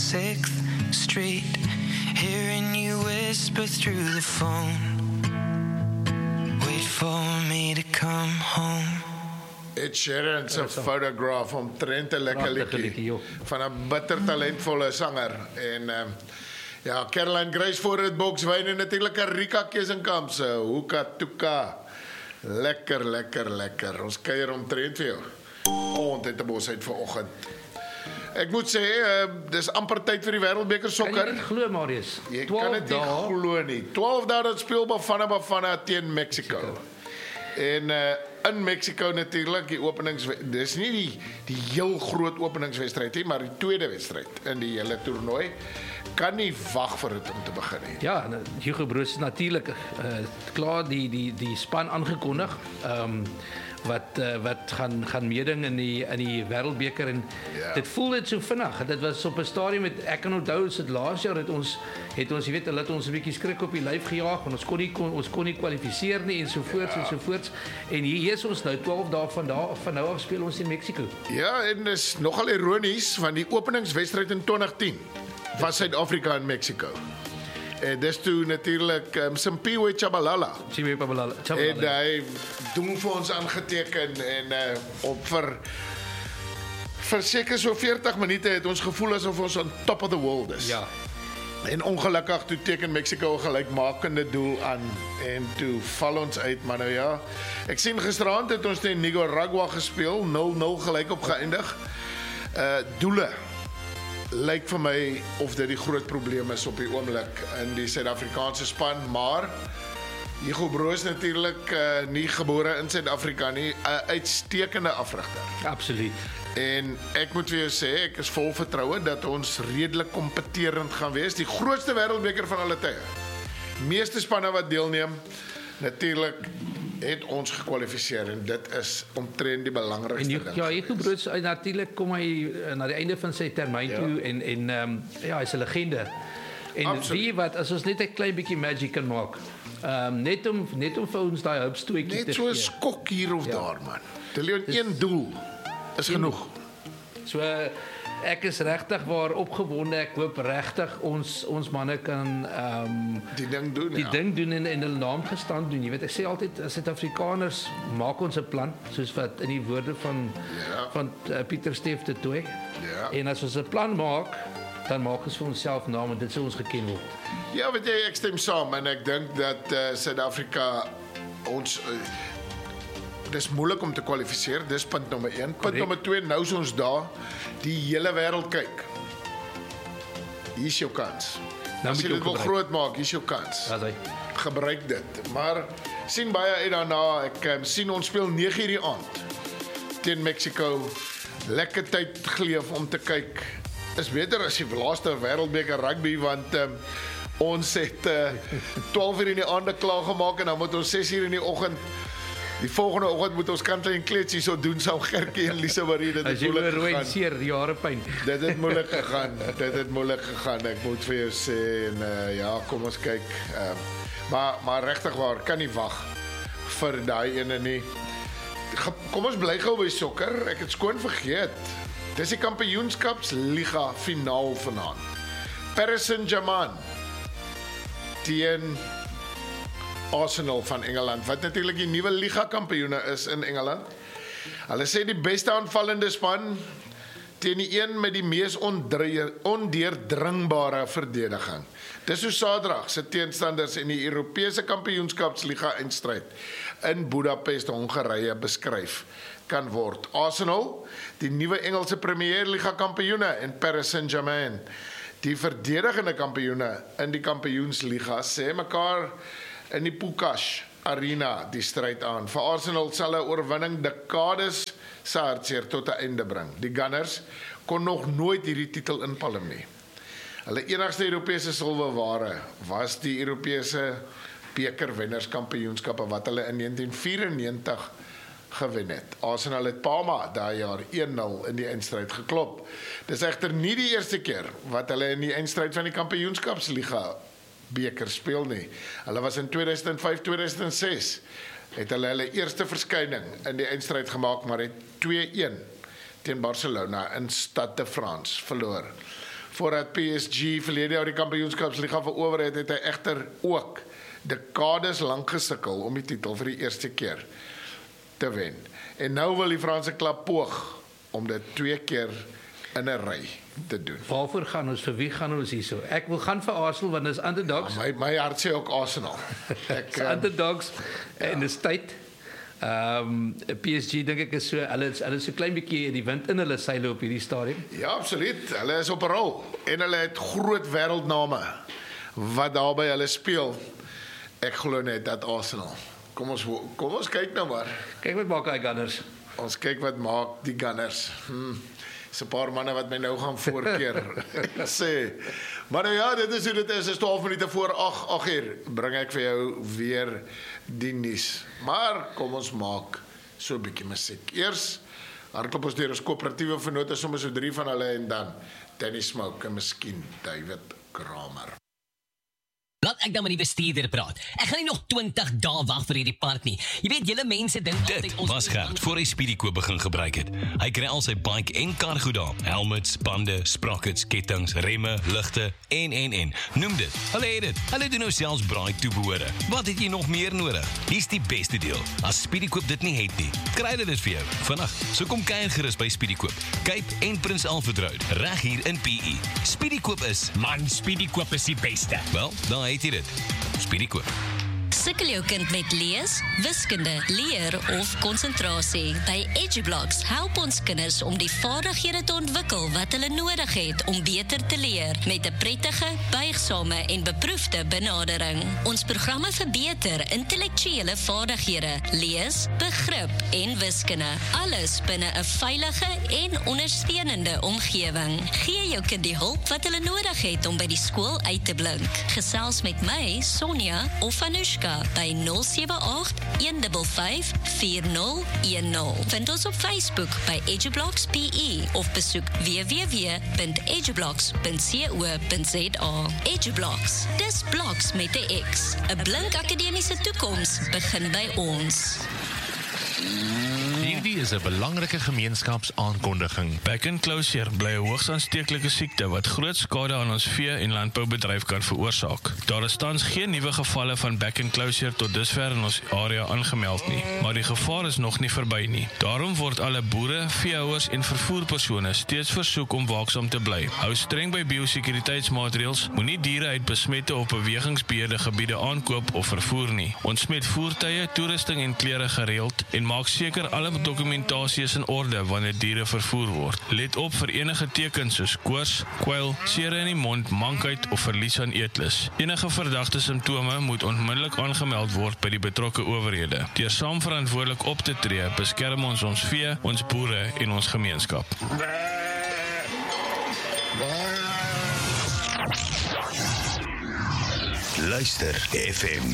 6th Street, hearing you whisper through the phone. Wait for me to come home. Ed Sheeran se fotograaf omtrent 'n lekker liedjie van 'n bitter talentvolle sanger en ja, Caroline Grace voor het bokswyn en natuurlik Rika Kesenkamp se Hoeka Toeka. Lekker. Ons kuier omtrent vir jou. Ont het 'n bosheid vanoggend. Ek moet sê, dis amper tyd vir die Wêreldbeker sokker. Kan jy dit glo, Marius? Jy kan dit nie glo nie. 12 dae dat speel Bafana teen Mexico. En in Mexico natuurlik die openingswedstryd. Dis nie die heel groot openingswedstryd nie, maar die tweede wedstryd in die hele toernooi. Kan nie wag vir dit om te begin nie. Ja, Hugo Broos is natuurlik klaar die span aangekondig. Wat gaan meeding in die Wêreldbeker en dit voel net so vinnig. Dit was op 'n stadium met ek kan onthou dit laas jaar het ons jy weet hulle het ons 'n bietjie skrik op die lyf gejaag en ons kon nie kwalifiseer nie ensovoorts en hier is ons nou 12 dae van nou af speel ons in Mexico. Ja, en dis nogal ironies want die openingswedstryd in 2010 was Suid-Afrika en Mexico. En dis toe natuurlik Simpiwe Tshabalala. En hy doen vir ons aangeteken en op vir seker so 40 minute het ons gevoel asof ons on top of the world is. Ja. En ongelukkig toe teken Mexico 'n gelykmakende doel aan en toe val ons uit, maar nou ja. Ek sien gisteraand het ons teen Nicaragua gespeel, 0-0 gelyk op geëindig. Doele lyk vir my of dit die groot probleem is op die oomblik in die Suid-Afrikaanse span, maar Hugo Broos natuurlik nie gebore in Suid-Afrika nie, 'n uitstekende afrigter. Absoluut. En ek moet vir jou sê, ek is vol vertroue dat ons redelik kompeterend gaan wees. Die grootste Wêreldbeker van alle tye. Meeste spanne wat deelneem, natuurlik het ons gekwalifiseer en dit is omtrent die belangrikste ding. Ja, Hugo Broos natuurlik kom hy na die einde van sy termyn toe en hy's 'n legende. En wie wat as ons net 'n klein bietjie magic kan maak. Net om vir ons daai hulpstootjie te gee. Net so 'n skok hier of daar man. Te leon een doel is genoeg. So ek is regtig waar opgewonde. Ek hoop regtig ons manne kan die ding doen. Die ding doen en hulle naam gestand doen. Jy weet ek sê altyd as Suid-Afrikaners maak ons 'n plan soos wat in die woorde van Pieter Steef de Tooy. Ja. En as ons 'n plan maak, dan maak ons vir onsself naam en dit sou ons geken word. Ja, weet jy ek stem saam en ek dink dat Suid-Afrika ons dis moeilik om te kwalifiseer, dis punt nommer 1. Punt nommer 2, nou is ons daar, die hele wêreld kyk. Hier is jou kans. Nou as jy dit wil groot maak, hier is jou kans. Gebruik dit. Maar sien baie uit daarna, ek sien ons speel 9:00 die aand teen Mexico. Lekker tyd geleef om te kyk. Is beter as die laaste Wêreldbeker rugby want ons het 12:00 in die aand klaar gemaak en dan moet ons 6:00 in die oggend. Die volgende oggend moet ons kant en kletsie so doen saam Gertjie en Lisa Marie dit het moeilik gegaan. As jy rooi jare pyn. Dit het moeilik gegaan. Ek moet vir jou sê en ja, kom ons kyk. Maar regtig waar, kan nie wag vir daai ene nie. Kom ons bly gou by sokker. Ek het skoon vergeet. Dis die Kampioenskapsliga finaal vanaand. Paris Saint-Germain teen Arsenal van Engeland, wat natuurlik die nuwe liga kampioene is in Engeland. Hulle sê die beste aanvallende span teen die een met die mees ondeurdringbare verdediging. Dis hoe Saterdag se teenstanders in die Europese Kampioenskapsliga eindstryd in Budapest, Hongarye beskryf kan word. Arsenal, die nuwe Engelse Premier Liga kampioene en Paris Saint-Germain, die verdedigende kampioene in die Kampioensliga, sê mekaar in die Pukash Arena die stryd aan. Vir Arsenal sal 'n oorwinning dekades se hartseer tot 'n einde bring. Die Gunners kon nog nooit hierdie titel inpalm nie. Hulle enigste Europese silwerware was die Europese bekerwennerskampioenskappe wat hulle in 1994 gewen het. Arsenal het Parma daai jaar 1-0 in die eindstryd geklop. Dis egter nie die eerste keer wat hulle in die eindstryd van die Kampioenskapsliga beker speel nie. Hulle was in 2005-2006 het hulle eerste verskyning in die eindstryd gemaak, maar het 2-1 teen Barcelona in Stade de France verloor. voordat PSG verlede jaar die kampioenskapsliga verower het hy egter ook dekades lank gesukkel om die titel vir die eerste keer te wen. En nou wil die Franse klub poog om dit 2 keer in 'n ry te doen. Waarvoor gaan ons? Vir wie gaan ons hierso? Ek wil gaan vir Arsenal want dis underdogs. My hart sê ook Arsenal. Underdogs en dis tyd. PSG dink ek is so hulle is so klein bietjie die wind in hulle seile op hierdie stadium. Ja, absoluut. Hulle is op 'n rol en hulle het groot wêreldname wat daar by hulle speel. Ek glo net dat Arsenal. Kom ons kyk nou maar. Kyk wat maak hy Gunners. Ons kyk wat maak die Gunners. Is 'n paar manne wat my nou gaan voorkeer sê. Maar nou ja, dit is hoe dit is. Dit is 12 minute voor 8 uur. Bring ek vir jou weer die nuus. Maar kom ons maak so 'n bietjie musiek. Eers hardloop ons deur ons koöperatiewe vennote, sommer so 3 van hulle en dan Danny Smoke en miskien David Kramer. Laat ek dan met die bestuurder praat. Ek gaan nie nog 20 dae wag vir hierdie part nie. Jy weet, julle mense dink Dit was Gert voor hy Speedykoop begin gebruik het. Hy kry al sy bike en cargo daar. Helmets, bande, sprockets, kettinge, remme, ligte en. Noem dit. Hulle het dit. Hulle doen nou selfs braai toebehore. Wat het jy nog meer nodig? Hier's die beste deel. As Speedykoop dit nie het nie, kry hulle dit vir jou. Vandag, so kom kuier gerus by Speedykoop. Cape en Prins Alfred Road, reg hier in PE. Speedykoop is, Man, Speedykoop is die beste. wel, dan het jy dit. Speedykoop. Sukkel jou kind met lees, wiskunde, leer of konsentrasie? By EduBlocks help ons kinders om die vaardighede te ontwikkel wat hulle nodig het om beter te leer met 'n prettige, buigsame en beproefde benadering. Ons programme verbeter intellektuele vaardighede, lees, begrip en wiskunde. Alles binne 'n veilige en ondersteunende omgewing. Gee jou kind die hulp wat hulle nodig het om by die skool uit te blink. Gesels met my, Sonja of Anushka by 078-155-4010. Vind ons op Facebook by EduBlocks PE of besoek www.edublocks.co.za. EduBlocks, dis bloks met 'n X. 'n Blink akademiese toekoms begin by ons. Hierdie is 'n belangrike gemeenskapsaankondiging. Back closure bly 'n hoogs aansteeklike siekte wat groot skade aan ons vee- en landboubedryf kan veroorsaak. Daar is tans geen nuwe gevalle van back closure tot dusver in ons area aangemeld nie, maar die gevaar is nog nie verby nie. Daarom word alle boere, veehouers en vervoerpersone steeds versoek om waaksaam te bly. Hou streng by biosekuriteitsmaatreëls, moenie diere uit besmette of bewegingsbeheerde gebiede aankoop of vervoer nie. Ontsmet voertuie, toerusting en klere gereeld en maak seker alle dokumentasie is in orde wanneer diere vervoer word. Let op vir enige tekens soos koors, kwyl, sere in die mond, mankheid of verlies aan eetlus. Enige verdagte simptome moet onmiddellik aangemeld word by die betrokke owerhede. Deur saam verantwoordelik op te tree, beskerm ons ons vee, ons boere en ons gemeenskap. Luister FM